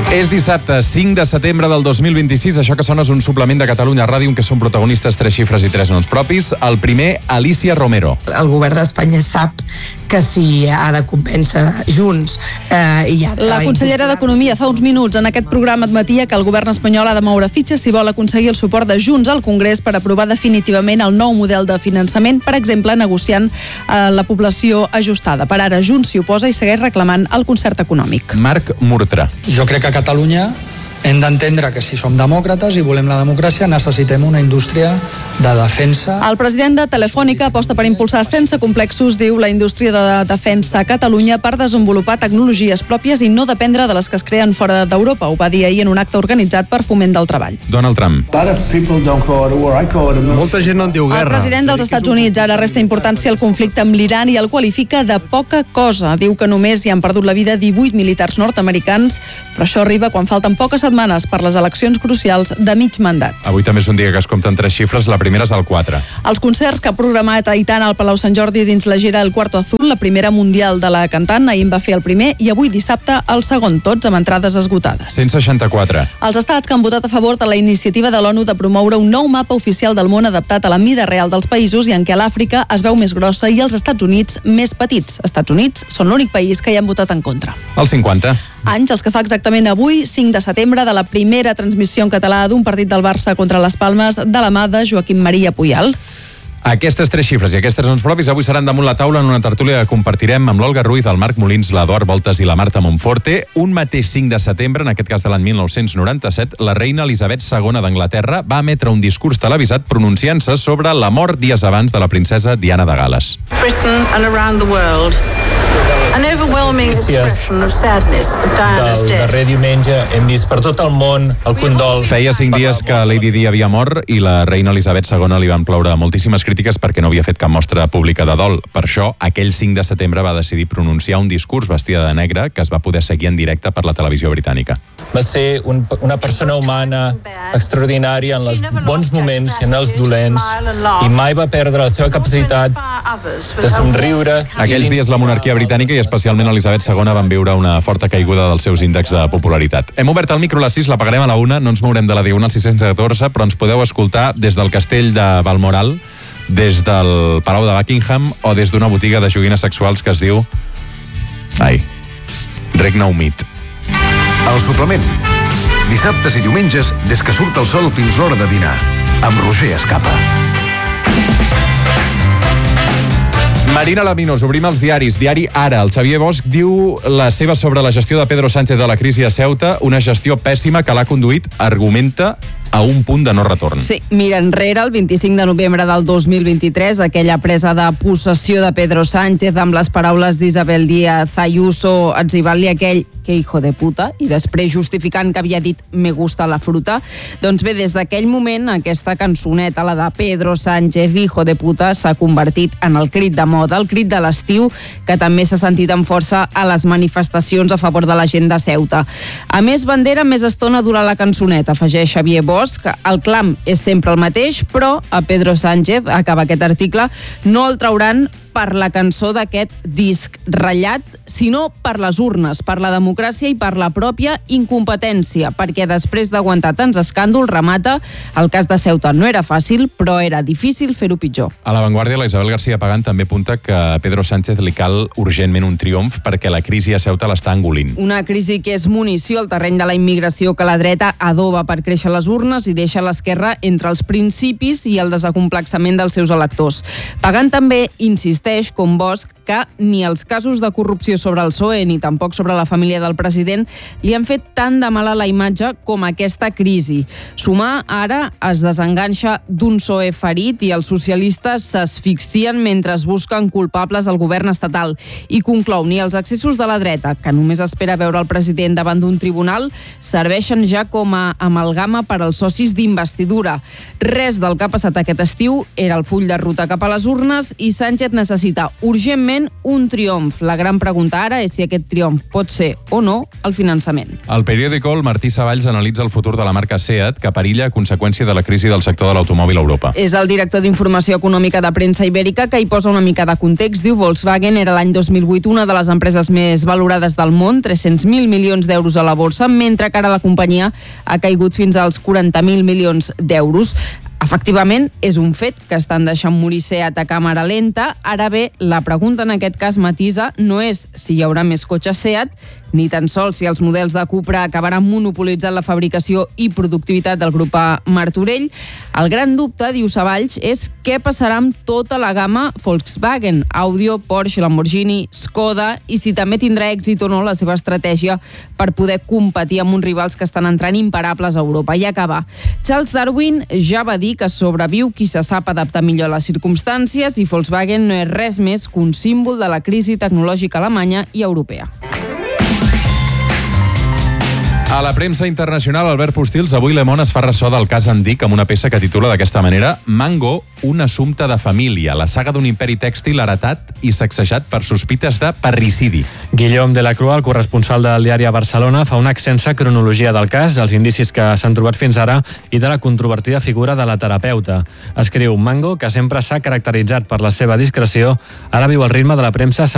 És dissabte, 5 de setembre del 2026. Això que sona és un suplement de Catalunya Ràdio en què són protagonistes 3 xifres i 3 noms propis. El primer, Alicia Romero. El govern d'Espanya sap que si ha de convèncer Junts i ha de... La consellera d'Economia fa uns minuts en aquest programa admetia que el govern espanyol ha de moure fitxes si vol aconseguir el suport de Junts al Congrés per aprovar definitivament el nou model de finançament, per exemple, negociant la població ajustada. Per ara, Junts s'hi oposa i segueix reclamant el concert econòmic. Marc Murtra. Jo crec que a Catalunya hem d'entendre que si som demòcrates i volem la democràcia necessitem una indústria de defensa. El president de Telefònica aposta per impulsar sense complexos, diu, la indústria de defensa a Catalunya per desenvolupar tecnologies pròpies i no dependre de les que es creen fora d'Europa. Ho va dir ahir en un acte organitzat per Foment del Treball. Donald Trump. Molta gent no en diu guerra. El president dels Estats Units ara resta importància al conflicte amb l'Iran i el qualifica de poca cosa. Diu que només hi han perdut la vida 18 militars nord-americans, però això arriba quan falten poques setmanes per les eleccions crucials de mig mandat. Avui també és un dia que es compten 3 xifres, la primera és el 4. Els concerts que ha programat Aitana al Palau Sant Jordi dins la gira El Cuarto Azul, la primera mundial de la cantant, ahir en va fer el primer i avui dissabte el segon, tots amb entrades esgotades. 164. Els estats que han votat a favor de la iniciativa de l'ONU de promoure un nou mapa oficial del món adaptat a la mida real dels països i en què l'Àfrica es veu més grossa i els Estats Units més petits. Estats Units són l'únic país que hi han votat en contra. El 50. Anys, els que fa exactament avui, 5 de setembre, de la primera transmissió en català d'un partit del Barça contra les Palmes de la mà de Joaquim Maria Puyal. Aquestes 3 xifres i aquests noms propis avui seran damunt la taula en una tertúlia que compartirem amb l'Olga Ruiz, el Marc Molins, l'Eduard Voltes i la Marta Monforte. Un mateix 5 de setembre, en aquest cas de l'any 1997, la reina Elisabet II d'Anglaterra va emetre un discurs televisat pronunciant-se sobre la mort dies abans de la princesa Diana de Gal·les. Britain and around the world. An overwhelming expression of sadness at Diana's Del death. darrer diumenge hem vist per tot el món el condol. Feia 5 dies que Lady Di havia mort i la reina Elisabet II li van ploure moltíssimes crítiques perquè no havia fet cap mostra pública de dol. Per això, aquell 5 de setembre va decidir pronunciar un discurs vestida de negre que es va poder seguir en directe per la televisió britànica. Va ser una persona humana extraordinària en els bons moments i en els dolents i mai va perdre la seva capacitat de somriure. Aquells dies la monarquia britànica i especialment Elisabet II van viure una forta caiguda dels seus índexs de popularitat. Hem obert el micro a les 6, l'apagarem a la 1, no ens mourem de la Diagonal 614, però ens podeu escoltar des del castell de Balmoral, des del Palau de Buckingham o des d'una botiga de joguines sexuals que es diu... Regne Unit. El suplement. Dissabtes i diumenges, des que surt el sol fins l'hora de dinar. Amb Roger Escapa. Marina Laminos, obrim els diaris. Diari Ara. El Xavier Bosch diu la seva sobre la gestió de Pedro Sánchez de la crisi a Ceuta, una gestió pèssima que l'ha conduït, argumenta, a un punt de no retorn. Sí, mira enrere, el 25 de novembre del 2023, aquella presa de possessió de Pedro Sánchez amb les paraules d'Isabel Díaz Ayuso, etzibar-li aquell que hijo de puta, i després justificant que havia dit me gusta la fruta. Doncs bé, des d'aquell moment, aquesta cançoneta, la de Pedro Sánchez, hijo de puta, s'ha convertit en el crit de moda, el crit de l'estiu, que també s'ha sentit amb força a les manifestacions a favor de la gent de Ceuta. A més bandera, més estona dura la cançoneta, afegeix Xavier Bosch. El clam és sempre el mateix, però a Pedro Sánchez, acaba aquest article, no el trauran per la cançó d'aquest disc ratllat, sinó per les urnes, per la democràcia i per la pròpia incompetència, perquè després d'aguantar tants escàndols, remata, el cas de Ceuta no era fàcil, però era difícil fer-ho pitjor. A La Vanguardia, la Isabel García Pagán també apunta que a Pedro Sánchez li cal urgentment un triomf perquè la crisi a Ceuta l'està engolint. Una crisi que és munició al terreny de la immigració que la dreta adoba per créixer les urnes i deixa l'esquerra entre els principis i el desacomplexament dels seus electors. Pagán també insisteix, com Bosch, que ni els casos de corrupció sobre el PSOE ni tampoc sobre la família del president li han fet tant de mal a la imatge com aquesta crisi. Sumar ara es desenganxa d'un PSOE ferit i els socialistes s'asfixien mentre es busquen culpables al govern estatal. I conclou, ni els excessos de la dreta, que només espera veure el president davant d'un tribunal, serveixen ja com a amalgama per als socis d'investidura. Res del que ha passat aquest estiu era el full de ruta cap a les urnes i Sánchez necessita necessita urgentment un triomf. La gran pregunta ara és si aquest triomf pot ser o no el finançament. Al periòdico, el Martí Savalls analitza el futur de la marca Seat, que perilla a conseqüència de la crisi del sector de l'automòbil a Europa. És el director d'Informació Econòmica de Premsa Ibèrica que hi posa una mica de context. Diu Volkswagen era l'any 2008 una de les empreses més valorades del món, 300.000 milions d'euros a la borsa, mentre que ara la companyia ha caigut fins als 40.000 milions d'euros. Efectivament, és un fet que estan deixant morir Seat a càmera lenta. Ara bé, la pregunta en aquest cas matisa no és si hi haurà més cotxes Seat, ni tan sols si els models de Cupra acabaran monopolitzant la fabricació i productivitat del grup Martorell. El gran dubte, diu Savalls, és què passarà amb tota la gamma Volkswagen, Audi, Porsche, Lamborghini, Skoda, i si també tindrà èxit o no la seva estratègia per poder competir amb uns rivals que estan entrant imparables a Europa. I acabar. Charles Darwin ja va dir que sobreviu qui se sap adaptar millor a les circumstàncies, i Volkswagen no és res més que un símbol de la crisi tecnològica alemanya i europea. A la premsa internacional, Albert Postils, avui Le Monde es fa ressò del cas Andic amb una peça que titula d'aquesta manera Mango, un assumpte de família, la saga d'un imperi tèxtil heretat i sacsejat per sospites de parricidi. Guillaume de la Crua, el corresponsal del diari a Barcelona, fa una extensa cronologia del cas, dels indicis que s'han trobat fins ara i de la controvertida figura de la terapeuta. Escriu: Mango, que sempre s'ha caracteritzat per la seva discreció, ara viu al ritme de la premsa